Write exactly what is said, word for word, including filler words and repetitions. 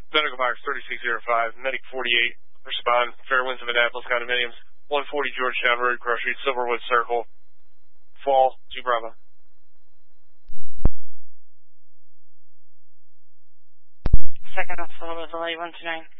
Medical Box thirty-six oh five, Medic forty-eight, respond, Fairwinds of Annapolis Condominiums, one forty Georgetown Road, Cross Street, Silverwood Circle, Fall, two Bravo. Second, Silverwood, delay one two nine.